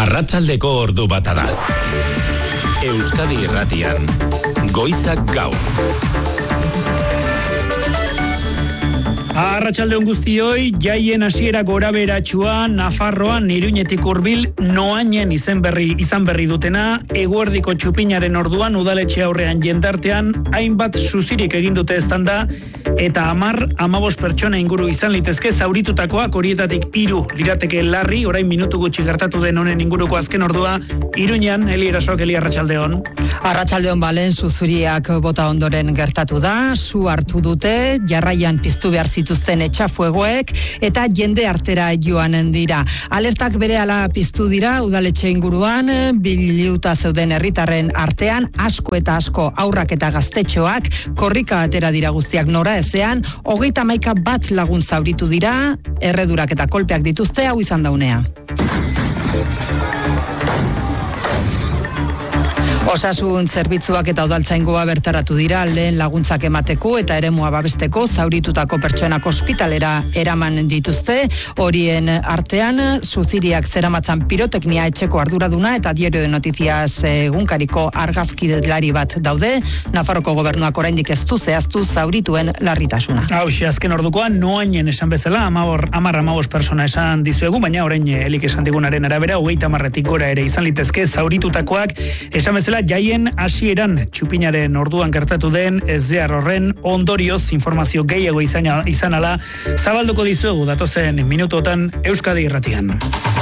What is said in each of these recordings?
Arratsaldeko ordu bata da. Euskadi Irratian, Goizak Gaur. Arratsaldeon guztioi, jaien hasiera gorabeheratsua Nafarroan Iruñetik hurbil Noainen izan berri dutena, eguerdiko txupinaren orduan udaletxe aurrean jendartean hainbat suzirik egin dute eztanda, eta 10-15 pertsona inguru izan litezke zauritutakoak, horietatik 3 lirateke larri. Orain minutu gutxi gertatu den honen inguruko azken ordua Iruñean. Eli Erasok, Eli, arratsaldeon. Arratsaldeon, balen suzuriak bota ondoren gertatu da, su hartu dute, jarraian piztu behar zituzten etxafuegoek, eta jende artera joanen dira. Alertak berehala piztu dira udaletxe inguruan, biliuta zeuden herritarren artean, asko eta asko haurrak eta gaztetxoak, korrika atera dira guztiak nora ezean, 31 lagun zauritu dira, erredurak eta kolpeak dituzte, hau izan daunea. Osasun zerbitzuak eta udaltzaingoa bertaratu dira lehen laguntzak emateko eta eremua babesteko, zauritutako pertsonak ospitalera eraman dituzte. Horien artean suziriak zeramatzan piroteknia etxeko arduraduna eta Diario de Noticias egunkariko argazkilari bat daude. Nafarroko gobernuak oraindik ez du zehaztu zaurituen larritasuna. Hauxe, azken ordukoan Noainen esan bezala 10-15 persona esan dizuegu, baina orain Elik esan digunaren arabera 30-tik gora ere izan litezke zauritutakoak. Esan bezala jaien hasieran txupinaren orduan gertatu den ezbehar horren ondorioz informazio gehiago izan ala zabalduko dizuegu datozen minutotan Euskadi Irratian.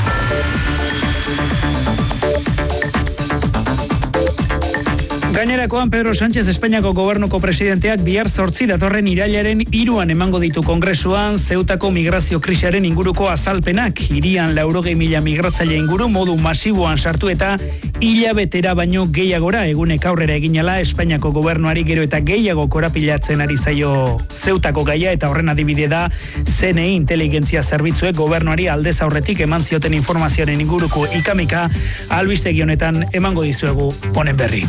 Gainerakoan, Pedro Sánchez Espainiako gobernuko presidenteak bihar 8 datorren irailaren 3 emango ditu kongresuan Zeutako migrazio krisiaren inguruko azalpenak. Hirian 80.000 migratzaile inguru modu masiboan sartu eta hilabetera baino gehiagora egunek aurrera eginala Espainiako gobernuari gero eta gehiago korapilatzen ari zaio Zeutako gaia, eta horren adibide da CNI inteligentzia zerbitzuek gobernuari aldez aurretik eman zioten informazioaren inguruko ikamika. Albistegi honetan emango dizuegu honen berri.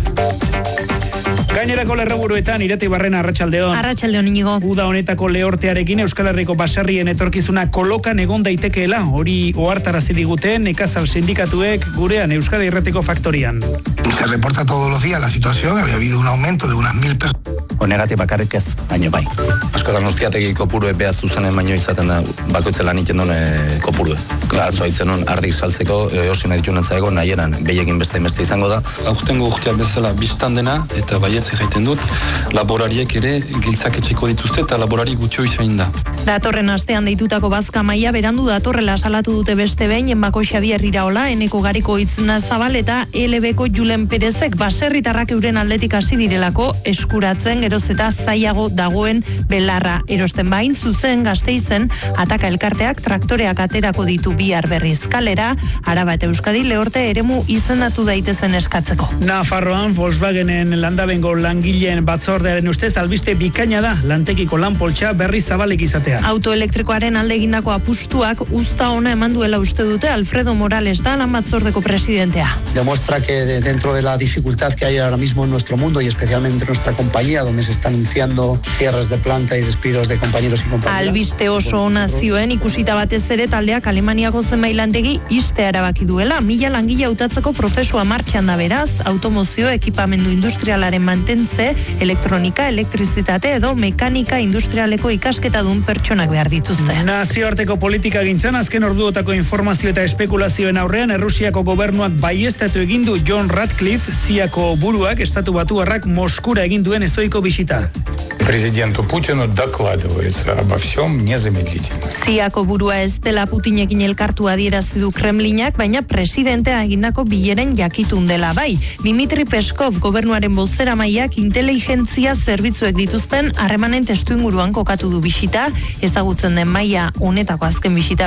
Gainerako lerroburuetan Irati Barrena, arratsaldeon. Arratsaldeon, Inigo. Uda honetako lehortearekin Euskal Herriko baserrien etorkizuna kolokan egon daitekeela, hori ohartarazi digute nekazal sindikatuek gurean Euskadi Irratiko faktorian. Se reporta todos los días la situación, había habido un aumento de unas 1000 personas. Honegatik bakarrik ez, baino bai. Askotan ustiategi kopurue behar zuzanen baino izaten da bakoitzela nintzen duen kopurue. Atzo haitzen duen ardik saltzeko, osin editunen zaego, nahieran behiekin beste izango da. Aurtengo urtea bezala biztan dena, eta baietze jaiten dut, laborariek ere giltzak etxiko dituzte eta laborari gutxo izain da. Datorren astean deitutako bazka maila berandu datorrela salatu dute beste behin, Enbako Xabier Iraola, Eneko Gariko Itzna Zabal eta ELB-ko Julen Perezek baserritarrak euren aldetik hasi direlako eskuratzen geroz eta zailago dagoen belarra erosten. Bain zuzen Gasteizen Ataka elkarteak traktoreak aterako ditu bihar berriz kalera, Araba eta Euskadi lehorte eremu izendatu daitezen eskatzeko. Nafarroan Volkswagenen landabengo langileen batzordearen ustez albiste bikaina da lantekiko lanpoltsa berri zabalek izatea. Autoelektrikoaren alde egindako apustuak uzta ona eman duela uste dute Alfredo Morales da lan batzordeko presidentea. Demuestra que dentro de la dificultad que hay ahora mismo en nuestro mundo y especialmente en nuestra compañía, donde se están anunciando cierres de planta y despidos de compañeros y compañeras. Albiste oso ona zioen, ikusita batez ere taldeak Alemaniako zenbait lantegi iste erabaki duela. 1000 langile hautatzeko prozesua martxan da beraz, automozio ekipamendu industrialaren mantentze, elektronika, elektrizitate edo mekanika industrialeko ikasketa dun pertsonak behar dituzte. Nazioarteko politika gintzan azken orduotako informazio eta espekulazioen aurrean Errusiako gobernuak baieztatu egin du John Ratcliffe, CIA-ko buruak estatu batuarrak Moskura egin duen ezoiko bisita. Президенту Путину докладывается обо всем незамедлительно. CIA-ko burua ez dela Putinekin elkartu adierazi du Kremlinak, baina presidentea egindako bileren jakitun dela bai. Dimitri Peskov gobernuaren bozeramaileak inteligentzia zerbitzuek dituzten harremanen testuinguruan kokatu du bisita, ezagutzen den maila honetako azken bisita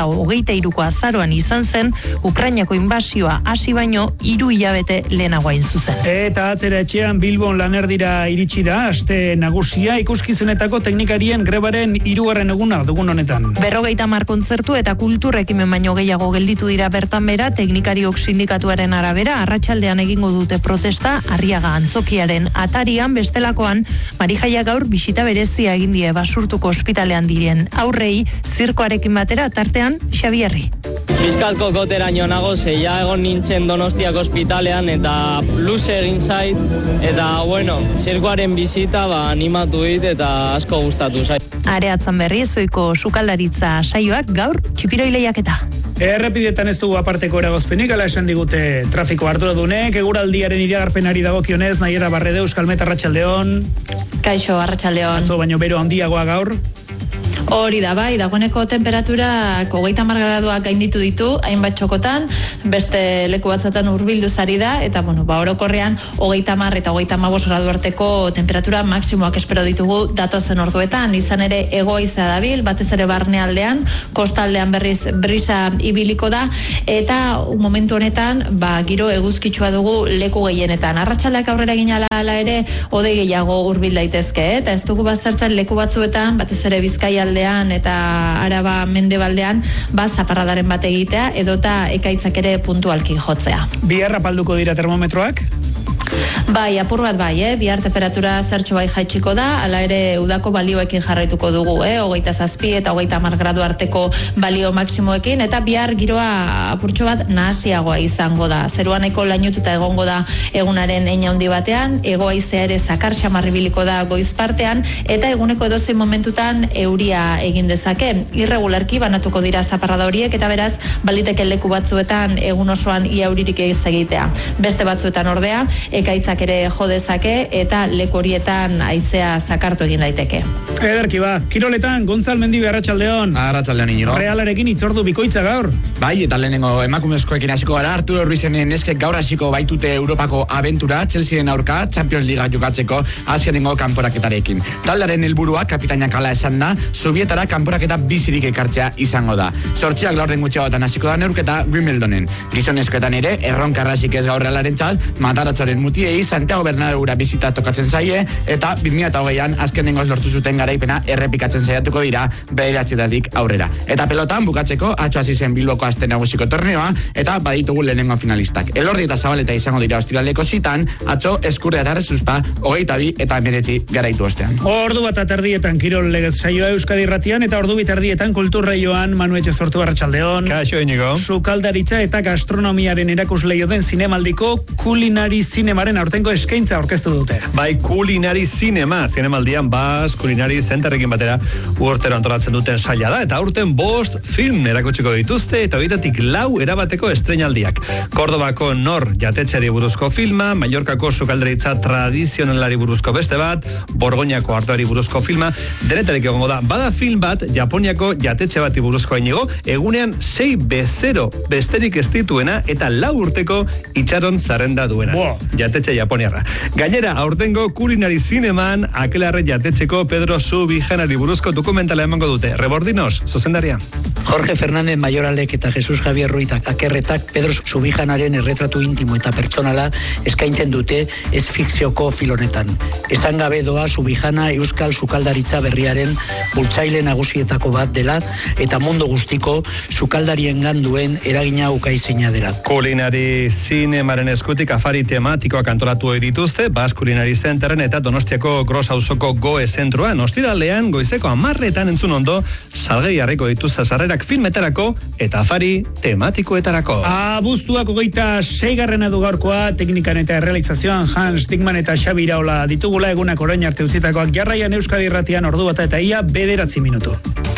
2023ko azaroan izan zen, Ukrainako inbasioa hasi baino 3 hilabete lehenago hain zuzen. Eta atzera etxean Bilbon lanerdira iritsi da, aste nagusi nagusia ikuskizunetako teknikarien grebaren 3. eguna dugun honetan. 50 kontzertu eta kulturrekimen baino gehiago gelditu dira bertan bera, teknikariok sindikatuaren arabera, arratsaldean egingo dute protesta Arriaga antzokiaren atarian, bestelakoan Marijaia gaur bisita berezia egin die Basurtuko ospitalean diren aurrei zirkoarekin batera, tartean Xabierri. Fiskalko koteraino nago, ja egon nintzen Donostiako ospitalean eta luze egin zait, eta zirkoaren bizita animatu dit eta asko gustatu zait. Areatzan berri, zoiko sukaldaritza saioak gaur txipiroi lehiaketa. Errepidetan ez dugu aparteko eragozpenik, ala esan digute trafiko arduradunek, eguraldiaren iragarpenari dagokionez, Naiera Barrede, Euskalmet, arratsaldeon. Kaixo, arratsaldeon. Atzo baino bero handiagoa gaur. Hori da, bai, dagoeneko temperatura 30 graduak gainditu ditu, hainbat txokotan, beste leku batzuetan hurbildu zari da, eta orokorrean 30 eta 35 gradu arteko temperatura maksimoak espero ditugu datozen orduetan, izan ere hego-haizea dabil, batez ere barnealdean, kostaldean berriz brisa ibiliko da, eta momentu honetan, giro eguzkitsua dugu leku gehienetan. Arratsaldeak aurrera egin ala ere, hodei gehiago hurbil daitezke, eta ez dugu baztertzen leku batzuetan, batez ere Bizkaialdean eta Araba mendebaldean zaparradaren bat egitea edota ekaitzak ere puntualki jotzea. Bihar apalduko dira termometroak? Bai, apur bat bai, bihar temperatura zertxo bai jaitsiko da, ala ere udako balioekin jarraituko dugu, 27 eta 30 gradu arteko balio maksimoekin, eta bihar giroa apurtxo bat nahasiagoa izango da. Zeruaneko lainututa egongo da egunaren hein handi batean, hego-haizea ere zakar xamarribiliko da goiz partean, eta eguneko edozein momentutan euria egin dezake. Irregularki banatuko dira zaparrada horiek, eta beraz, baliteke leku batzuetan egun osoan ia euririk egitea. Beste batzuetan ordea, ekaitzak ere jo dezake eta leku horietan haizea zakartu egin daiteke. Ederki kiroletan, Gontzal Mendibe, arratsaldeon. Arratsaldeon Inigo. Realarekin itzordu bikoitza gaur. Bai, eta lehenengo emakumezkoekin hasiko gara, Arturo Ruizenen neskek gaur hasiko baitute Europako abentura, Chelsearen aurka, Champions Liga jokatzeko azkenengo kanporaketarekin. Taldearen helburua kapitainak hala esan da, Zubietara kanporaketa bizirik ekartzea izango da. 8 laurden gutxiagotan hasiko da neurketa Wimbledonen. Gizonezkoetan ere, erronkarrasik ez gaur Realarentzat, Mataratxoren mutiei Santiago Bernabéura bizita tokatzen zaie, eta 2020an azkenengoz lortu zuten garaipena errepikatzen saiatuko dira 9 aurrera. Eta pelotan bukatzeko atzo hasi zen Bilboko aste nagusiko torneoa, eta baditugu lehenengo finalistak. Elordi eta Zabaleta izango dira ostiraleko zitan, atzo Eskurra eta Arrezuzta 22 eta 19 garaitu ostean. Ordu bat aterdietan kirol legez saioa Euskadi Irratian, eta ordu biterdietan kulturraioan Manu Etxezortu, arratsaldeon. Kaixo, Inigo. Sukaldaritza eta gastronomiaren erakusleio den zinemaldiko Kulinari Zinemaren aurtengo eskaintza aurkeztu dute. Bai, Kulinari zinemaldian Bas Kulinari Zenterrekin batera urtero antolatzen duten saila da, eta aurten 5 film erakutsiko dituzte, eta horietatik 4 erabateko estreinaldiak. Kordobako Nor jatetxeari buruzko filma, Mallorcako sukaldaritza tradizionalari buruzko beste bat, Borgoñako arteari buruzko filma, denetarik egongo da. Bada film bat, Japoniako jatetxe bati buruzko Inigo, egunean 6 bezero besterik ez dituena, eta 4 urteko itxaron zarrenda duena. Jatetxe japoniarra. Gainera, aurtengo Kulinari Zineman, Akelarre jatetxeko Pedro Zubijanari buruzko dokumentala emango dute. Rebordinos, zuzendaria. Jorge Fernández Mayoralek eta Jesus Javier Ruitak Akerretak Pedro Zubijanaren erretratu intimo eta pertsonala eskaintzen dute ez fikzioko filonetan. Esan gabe doa Zubijana Euskal Sukaldaritza berriaren bultzaile nagusietako bat dela, eta mundu guztiko sukaldariengan duen eragina ukaizina dela. Kulinari Zinemaren eskutik afari tematikoak antolatu dituzte, Bas Kulinari Zenterren eta Donostiako Gros auzoko Goe zentroan. Ostiralean goizeko 10 entzun ondo, salgai jarriko dituzte sarrerak filmetarako eta afari tematikoetarako. Abuztuak 26. du gaurkoa, teknikan eta errealizazioan Hans Dickman eta Xabi Iraola ditugula, egunak orain arte utzitakoak. Jarraian Euskadi Irratian ordu bata eta ia 9 minutu.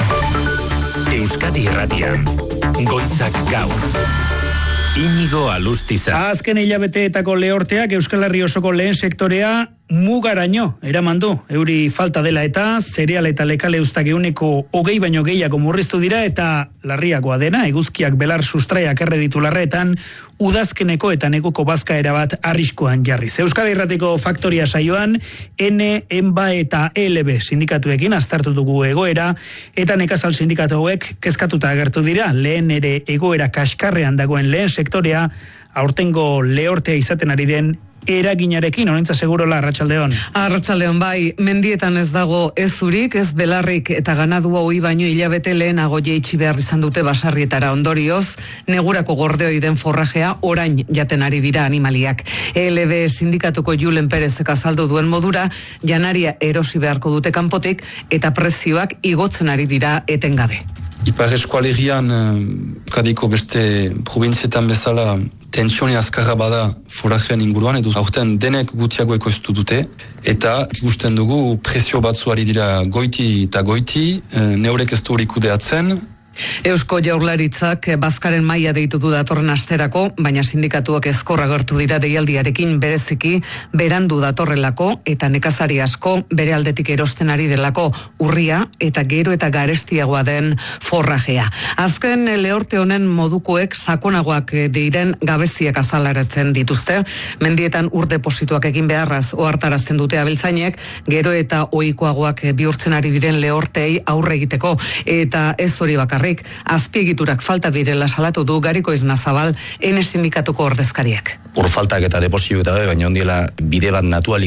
Euskadi Irratian, goizak gaur. Inigo Alustiza. Azken hilabeteetako lehorteak Euskal Herri osoko lehen sektorea mugaraino eraman du. Euri falta dela eta zereal eta lekale ustak 20 baino gehiago murriztu dira, eta larriagoa dena, eguzkiak belar sustraiak erreditu larreetan, udazkeneko eta neguko bazkaera bat arriskoan jarriz. Euskadi Irratiko Faktoria saioan, N, ENBA eta ELB sindikatuekin aztertu dugu egoera, eta nekazal sindikatu hauek kezkatuta agertu dira. Lehen ere egoera kaskarrean dagoen lehen sektorea, aurtengo lehortea izaten ari den eraginarekin, honentza segurola, Arratsaldeon. Arratsaldeon bai, mendietan ez dago ez zurik, ez belarrik eta ganadua hoi baino hilabete lehenago jeitsi behar izan dute basarrietara ondorioz, negurako gordeoi den forrajea orain jaten ari dira animaliak. ELB sindikatuko Julen Perezek azaldu duen modura, janaria erosi beharko dute kanpotik eta prezioak igotzen ari dira etengabe. Ipar eskualerian, Euskadiko beste provinzietan bezala, tensione azkarra bada forajean inguruan, edo aurten denek gutiago ekoiztu dute, eta ikusten dugu prezio batzuari dira goiti eta goiti, neurek ez du hori kudeatzen. Eusko Jaurlaritzak bazkaren maila deitu du datorren asterako, baina sindikatuak ezkorra gertu dira deialdiarekin bereziki berandu datorrelako eta nekazari asko bere aldetik erosten ari delako urria eta gero eta garestiagoa den forrajea. Azken lehorte honen modukoek sakonagoak diren gabeziak azalaratzen dituzte. Mendietan ur deposituak egin beharraz ohartarazten dute abeltzainek, gero eta ohikoagoak bihurtzen ari diren lehortei aurre egiteko eta ez hori bakar. Azpiegiturak falta direla salatu du Gariko Iznazabal, sindikatuko ordezkariak. Ur faltak eta deposio eta baina ondiela bide bat natualik